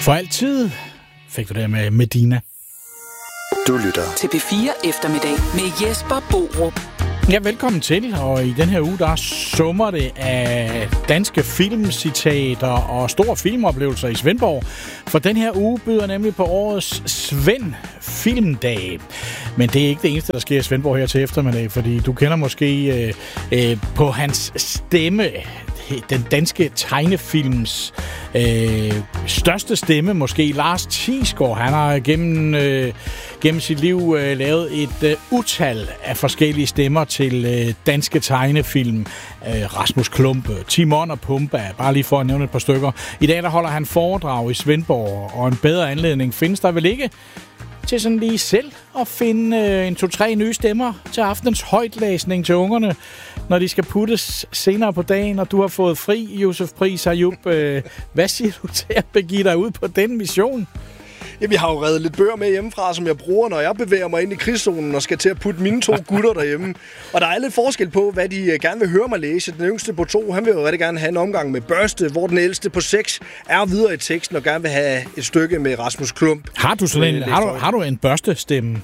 For altid fik du det med Medina. Du lytter til P4 Eftermiddag med Jesper Borup. Ja, velkommen til. Og i den her uge, der summer det af danske filmcitater og store filmoplevelser i Svendborg. For den her uge byder nemlig på årets Svend Filmdag. Men det er ikke det eneste, der sker i Svendborg her til eftermiddag, fordi du kender måske på hans stemme den danske tegnefilms største stemme, måske Lars Thiesgaard. Han har gennem sit liv lavet et utal af forskellige stemmer til danske tegnefilm. Rasmus Klumpe, Timon og Pumba, bare lige for at nævne et par stykker. I dag der holder han foredrag i Svendborg, og en bedre anledning findes der vel ikke til sådan lige selv at finde 2-3 nye stemmer til aftens højtlæsning til ungerne, når de skal puttes senere på dagen, og du har fået fri, Josef Pris Ayub. Hvad siger du til at begive dig ud på den mission? Jamen, jeg har jo reddet lidt bøger med hjemmefra, som jeg bruger, når jeg bevæger mig ind i krigszonen og skal til at putte mine 2 gutter derhjemme. Og der er lidt forskel på, hvad de gerne vil høre mig læse. Den yngste på 2, han vil jo rigtig gerne have en omgang med Børste, hvor den ældste på 6 er videre i teksten og gerne vil have et stykke med Rasmus Klump. Har du sådan har du en børstestemme?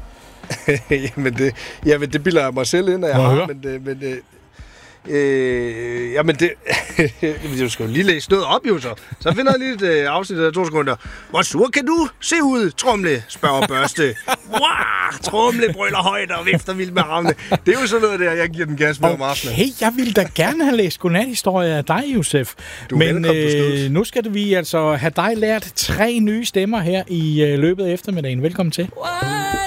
jamen, det bilder jeg mig selv ind, at jeg har. Jamen det... Du skal jo lige læse noget op, jo så. Så finder jeg lige et afsnit af 2 sekunder. Hvor sur kan du se ud, Tromle? Spørger Børste. Wow, Tromle brøler højt og vifter vildt med armene. Det er jo sådan noget der, jeg giver den gas med om aftenen. Okay, jeg ville da gerne have læst godnathistorie af dig, Josef. Men nu skal vi altså have dig lært 3 nye stemmer her i løbet af eftermiddagen. Velkommen til.